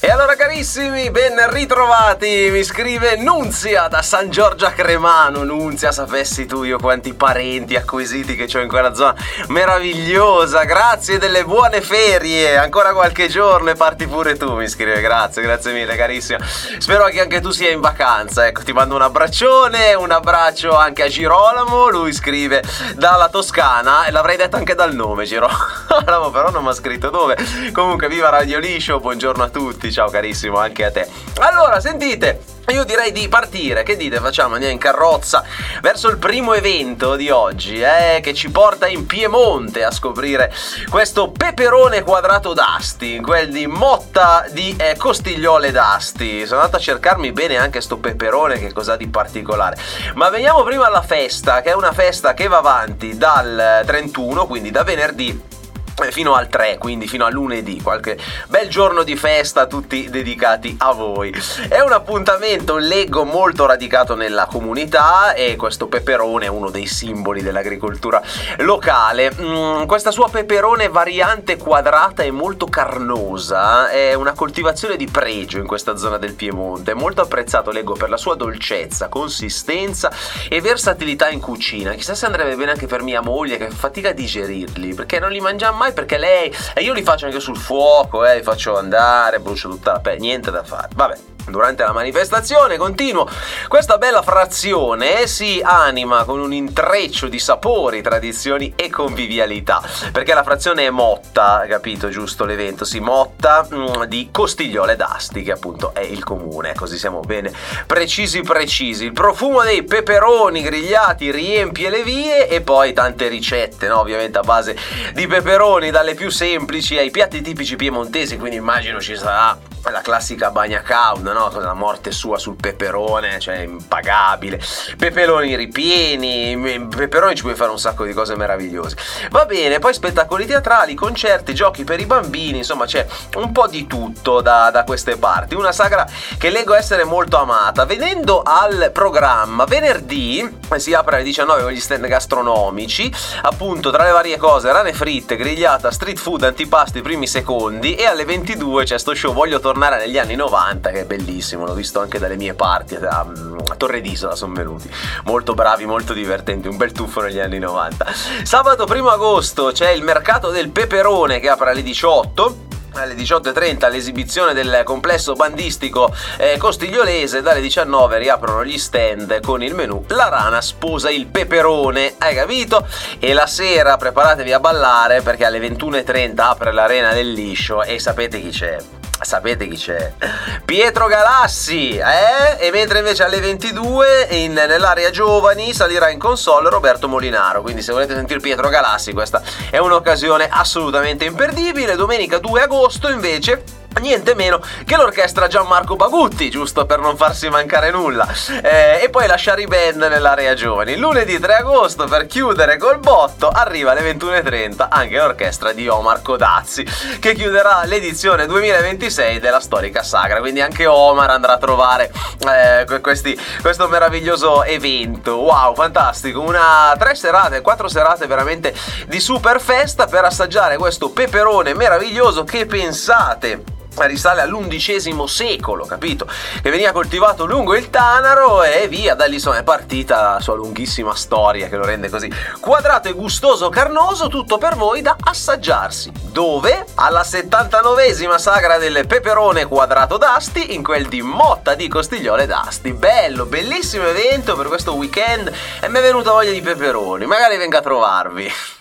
E allora carissimi, ben ritrovati, mi scrive Nunzia da San Giorgio a Cremano. Nunzia, sapessi tu io quanti parenti acquisiti che ho in quella zona meravigliosa, grazie delle buone ferie, ancora qualche giorno e parti pure tu, mi scrive, grazie mille carissima, spero che anche tu sia in vacanza, ecco, ti mando un abbraccione, un abbraccio anche a Girolamo, lui scrive dalla Toscana, e l'avrei detto anche dal nome Girolamo, però non mi ha scritto dove. Comunque viva Radio Liscio, buongiorno a tutti. Ciao carissimo, anche a te. Allora, sentite, io direi di partire, che dite? Facciamo, andiamo in carrozza verso il primo evento di oggi, che ci porta in Piemonte a scoprire questo peperone quadrato d'Asti, quel di Motta di Costigliole d'Asti. Sono andato a cercarmi bene anche sto peperone, che cos'ha di particolare. Ma veniamo prima alla festa, che è una festa che va avanti dal 31, quindi da venerdì fino al 3, quindi fino a lunedì, qualche bel giorno di festa tutti dedicati a voi. È un appuntamento, leggo, molto radicato nella comunità, e questo peperone è uno dei simboli dell'agricoltura locale. Questa sua peperone variante quadrata e molto carnosa è una coltivazione di pregio in questa zona del Piemonte, molto apprezzato, leggo, per la sua dolcezza, consistenza e versatilità in cucina. Chissà se andrebbe bene anche per mia moglie, che fatica a digerirli, perché non li mangiamo mai, perché lei, e io li faccio anche sul fuoco, li faccio andare, brucio tutta la pelle, niente da fare, vabbè. Durante la manifestazione, continuo, questa bella frazione si anima con un intreccio di sapori, tradizioni e convivialità, perché la frazione è Motta, capito giusto l'evento? Sì, Motta di Costigliole d'Asti, che appunto è il comune, così siamo bene precisi. Il profumo dei peperoni grigliati riempie le vie, e poi tante ricette, no? Ovviamente a base di peperoni, dalle più semplici ai piatti tipici piemontesi, quindi immagino ci sarà la classica bagna cauda, no? La morte sua sul peperone, cioè impagabile. Peperoni ripieni, peperoni, ci puoi fare un sacco di cose meravigliose. Va bene, poi spettacoli teatrali, concerti, giochi per i bambini, insomma c'è un po' di tutto da queste parti. Una sagra che leggo essere molto amata. Venendo al programma, venerdì si apre alle 19 con gli stand gastronomici, appunto tra le varie cose rane fritte, grigliata, street food, antipasti, primi secondi, e alle 22 c'è sto show Voglio tornare negli anni 90, che è bellissimo, l'ho visto anche dalle mie parti, a Torre d'Isola sono venuti, molto bravi, molto divertenti, un bel tuffo negli anni 90. Sabato 1 agosto c'è il mercato del peperone che apre alle 18. Alle 18:30 l'esibizione del complesso bandistico costigliolese, dalle 19 riaprono gli stand con il menù La rana sposa il peperone, hai capito? E la sera preparatevi a ballare, perché alle 21:30 apre l'Arena del Liscio, e sapete chi c'è? Pietro Galassi, E mentre invece alle 22 nell'area giovani salirà in console Roberto Molinaro, quindi se volete sentire Pietro Galassi questa è un'occasione assolutamente imperdibile. Domenica 2 agosto invece niente meno che l'orchestra Gianmarco Bagutti, giusto per non farsi mancare nulla, e poi la Shari Band nell'area giovani. Lunedì 3 agosto, per chiudere col botto, arriva alle 21:30 anche l'orchestra di Omar Codazzi, che chiuderà l'edizione 2026 della storica sagra, quindi anche Omar andrà a trovare questo meraviglioso evento. Wow, fantastico, 4 serate veramente di super festa per assaggiare questo peperone meraviglioso che, pensate, risale all'undicesimo secolo, capito? Che veniva coltivato lungo il Tanaro, e via, da lì insomma è partita la sua lunghissima storia che lo rende così quadrato e gustoso, carnoso, tutto per voi da assaggiarsi. Dove? Alla 79esima sagra del peperone quadrato d'Asti, in quel di Motta di Costigliole d'Asti. Bello, bellissimo evento per questo weekend, e mi è venuta voglia di peperoni, magari venga a trovarvi.